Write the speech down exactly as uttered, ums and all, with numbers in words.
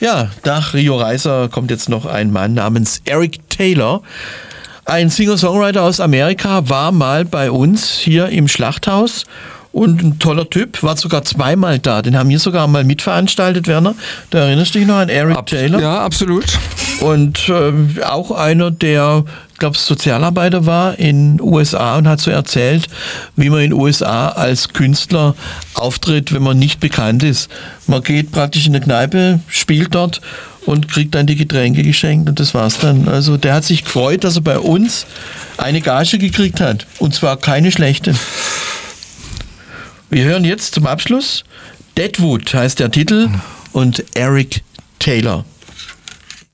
Ja, nach Rio Reiser kommt jetzt noch ein Mann namens Eric Taylor. Ein Singer-Songwriter aus Amerika, war mal bei uns hier im Schlachthaus und ein toller Typ, war sogar zweimal da. Den haben wir sogar mal mitveranstaltet, Werner. Da erinnerst du dich noch an Eric Ab, Taylor? Ja, absolut. Und äh, auch einer, der, ich glaube, Sozialarbeiter war in U S A und hat so erzählt, wie man in U S A als Künstler auftritt, wenn man nicht bekannt ist. Man geht praktisch in eine Kneipe, spielt dort und kriegt dann die Getränke geschenkt und das war's dann. Also der hat sich gefreut, dass er bei uns eine Gage gekriegt hat. Und zwar keine schlechte. Wir hören jetzt zum Abschluss Deadwood heißt der Titel und Eric Taylor.